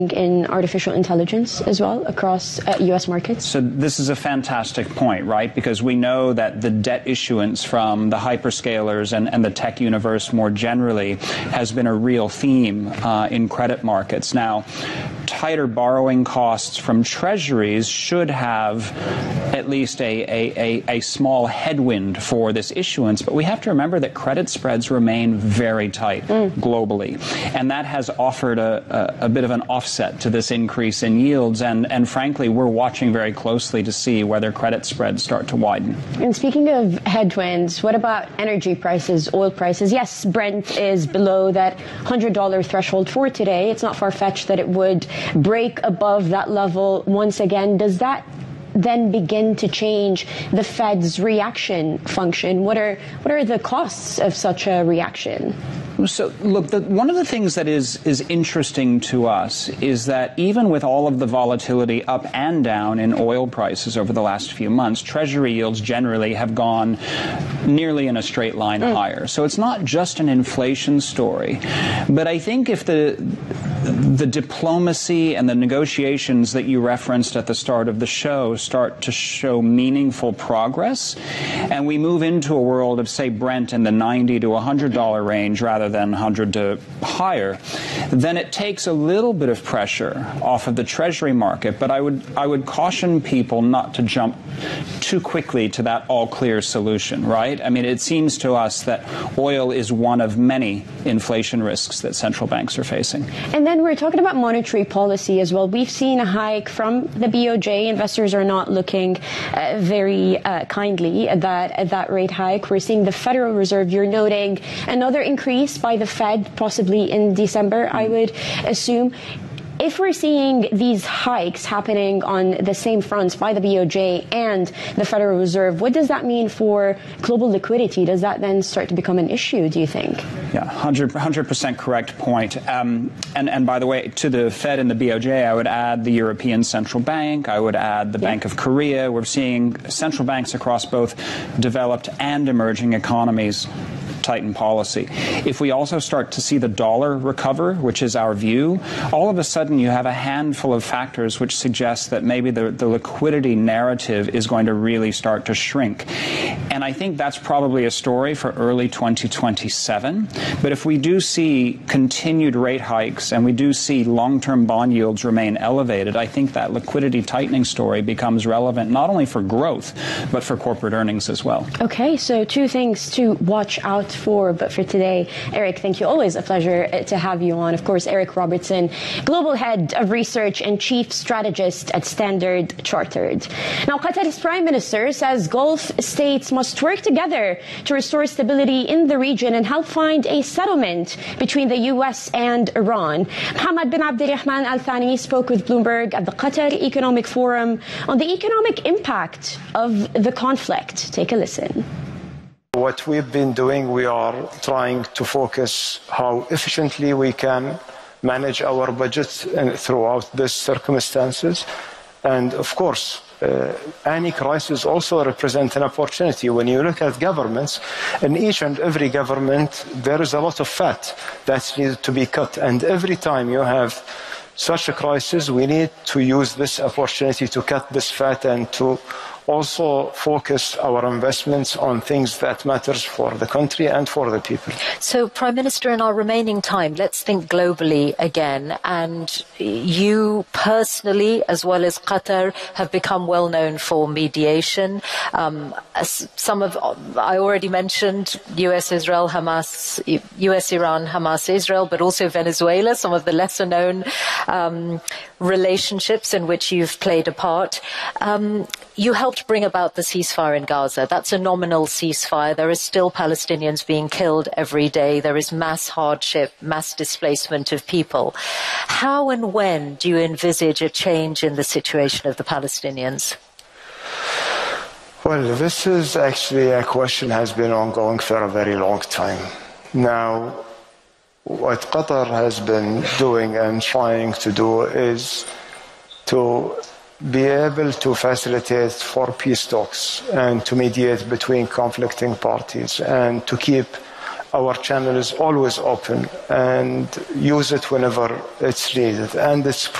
in artificial intelligence as well across U.S. markets? So this is a fantastic point, right? Because we know that the debt issuance from the hyperscalers and the tech universe more generally has been a real theme in credit markets. Now, tighter borrowing costs from treasuries should have at least a small headwind for this issuance, but we have to remember that credit spreads remain very tight globally, and that has offered a bit of an offset to this increase in yields, and frankly, we're watching very closely to see whether credit spreads start to widen. And speaking of headwinds, what about energy prices, oil prices? Yes, Brent is below that $100 threshold for today. It's not far-fetched that it would break above that level once again. Does that then begin to change the Fed's reaction function? What are the costs of such a reaction? So, look, one of the things that is interesting to us is that even with all of the volatility up and down in oil prices over the last few months, Treasury yields generally have gone nearly in a straight line higher. So it's not just an inflation story. But I think if the diplomacy and the negotiations that you referenced at the start of the show start to show meaningful progress, and we move into a world of, say, Brent in the $90 to $100 range rather than 100 to higher, then it takes a little bit of pressure off of the Treasury market. But I would caution people not to jump too quickly to that all-clear solution, right? I mean, it seems to us that oil is one of many inflation risks that central banks are facing. And then we're talking about monetary policy as well. We've seen a hike from the BOJ. Investors are not looking very kindly at that rate hike. We're seeing the Federal Reserve, you're noting another increase by the Fed, possibly in December, I would assume. If we're seeing these hikes happening on the same fronts by the BOJ and the Federal Reserve, what does that mean for global liquidity? Does that then start to become an issue, do you think? Yeah, 100% correct point. And by the way, to the Fed and the BOJ, I would add the European Central Bank. I would add the Bank of Korea. We're seeing central banks across both developed and emerging economies tighten policy. If we also start to see the dollar recover, which is our view, all of a sudden you have a handful of factors which suggest that maybe the liquidity narrative is going to really start to shrink. And I think that's probably a story for early 2027. But if we do see continued rate hikes and we do see long-term bond yields remain elevated, I think that liquidity tightening story becomes relevant not only for growth, but for corporate earnings as well. Okay, so two things to watch out for. But for today, Eric, thank you. Always a pleasure to have you on. Of course, Eric Robertson, Global Head of Research and Chief Strategist at Standard Chartered. Now, Qatar's Prime Minister says Gulf states must work together to restore stability in the region and help find a settlement between the U.S. and Iran. Mohammed bin Abdulrahman Al Thani spoke with Bloomberg at the Qatar Economic Forum on the economic impact of the conflict. Take a listen. What we've been doing, we are trying to focus how efficiently we can manage our budget throughout these circumstances. And of course, any crisis also represents an opportunity. When you look at governments, in each and every government, there is a lot of fat that needs to be cut. And every time you have such a crisis, we need to use this opportunity to cut this fat and to also focus our investments on things that matters for the country and for the people. So, Prime Minister, in our remaining time, let's think globally again. And you personally, as well as Qatar, have become well known for mediation. I already mentioned US-Israel, Hamas, US-Iran, Hamas-Israel, but also Venezuela, some of the lesser known relationships in which you've played a part. You helped bring about the ceasefire in Gaza. That's a nominal ceasefire. There are still Palestinians being killed every day. There is mass hardship, mass displacement of people. How and when do you envisage a change in the situation of the Palestinians? Well, this is actually a question that has been ongoing for a very long time. Now, what Qatar has been doing and trying to do is to be able to facilitate for peace talks and to mediate between conflicting parties and to keep our channel is always open, and use it whenever it's needed. And it's